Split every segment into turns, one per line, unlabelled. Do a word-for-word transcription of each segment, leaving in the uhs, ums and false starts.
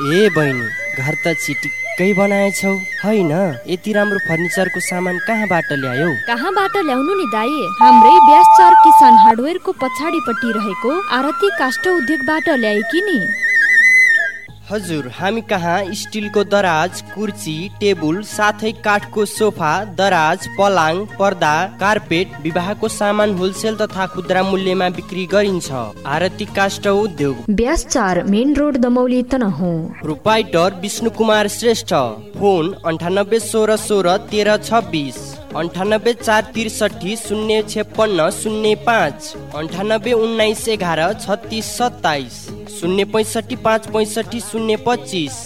ए बहिनी, घर त चिटिक्कै बनाएछौ हैन? यति राम्रो फर्निचरको सामान कहाँबाट ल्यायौ?
कहाँबाट ल्याउनु नि दाइ? हाम्रै ब्यास चार किसान हार्डवेयरको पछाडिपट्टि रहेको आरती काष्ठ उद्योगबाट ल्याएकी नि।
हजुर, हामी कहाँ स्टिलको दराज, कुर्सी, टेबुल साथै काठको सोफा, दराज, पलाङ, पर्दा, कार्पेट, विवाहको सामान होलसेल तथा खुद्रा मूल्यमा बिक्री गरिन्छ। आरती काष्ठ उद्योग,
ब्यास चार, main road, Damauli, Tanahun.
Proprietor Vishnu Kumar Shrestha. Phone अन्ठानब्बे सोह्र सोह्र तेह्र छब्बिस, अन्ठानब्बे चार त्रिसठी शून्य छप्पन्न शून्य पाँच, अन्ठानब्बे उन्नाइस एघार छत्तिस सत्ताइस, शून्य पैँसठी पाँच पैँसठी शून्य पच्चिस।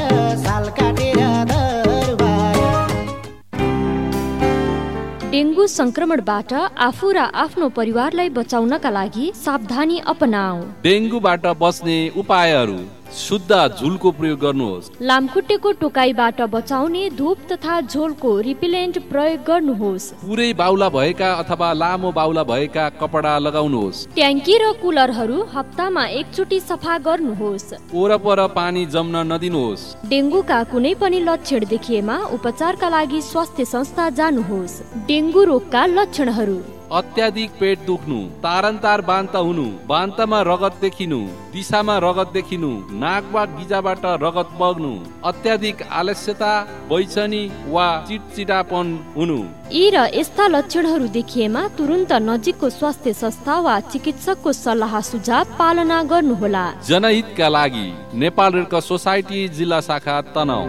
डेङ्गु संक्रमणबाट आफू र आफ्नो परिवारलाई बचाउनका लागि सावधानी अपनाऊ।
डेङ्गुबाट बच्ने उपायहरू: शुद्ध झुलको प्रयोग गर्नुहोस्।
लामखुट्टेको टोकाइबाट बचाउने धूप तथा झोलको रिपेलेन्ट प्रयोग गर्नुहोस्।
पुरै बाउला भएका अथवा लामो बाउला भएका कपडा लगाउनुहोस्।
ट्याङ्की र कुलरहरू हप्तामा एकचोटि सफा गर्नुहोस्।
वरपर पानी जम्न नदिनुहोस्।
डेङ्गुका कुनै पनि लक्षण देखिएमा उपचारका लागि स्वास्थ्य संस्था जानुहोस्। डेङ्गु रोगका लक्षणहरू:
अत्याधिक पेट दुख्नु, तारन्तार बान्ता हुनु, बान्तामा रगत देखिनु, दिशामा रगत देखिनु, नाक वा गिजाबाट रगत बग्नु, अत्याधिक आलस्यता, बैचनी वा चिटचिटापन हुनु।
यी र यस्ता लक्षणहरू देखिएमा तुरुन्त नजिकको स्वास्थ्य संस्था वा चिकित्सकको सल्लाह सुझाव पालना गर्नुहोला।
जनहितका लागि नेपाल रेड क्रस सोसाइटी जिल्ला शाखा तनहुँ।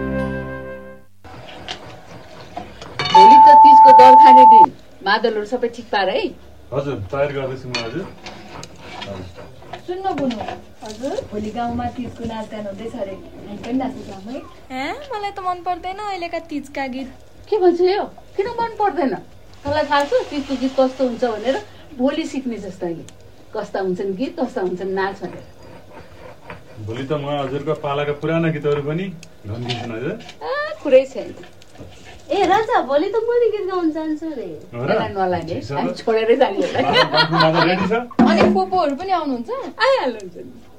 भोलि त तीजको दर खाने दिन, मादलहरू सबै ठिक पार है?
हजुर, तयार गर्दैछु म हजुर।
सुन्नु बुनु, हजुर भोलि गाउँमा तीजको नाचगान हुँदैछ अरे, हामी पनि नाच्नु जाऊँ है?
ए, मलाई त मन पर्दैन अहिलेका तीजका गीत।
के भन्छ यो? किन मन पर्दैन? तँलाई थाहा छ तीजको गीत कस्तो हुन्छ भनेर? भोलि सिक्ने जस्ता गीत कस्ता हुन्छन्, गीत कस्ता हुन्छन्, नाच भनेर।
भोलि त म हजुरको पालाका पुराना गीतहरू पनि गाउँदिन्छु हजुर।
कुरै छैन।
ए राजा, भोलि त म गीत गाउन जान्छु रे।
नलाने, हामी छोडेरै जाने होला।
रेडी छ?
अनि पोपोहरू पनि आउनुहुन्छ?
आइहाल्नुहुन्छ नि।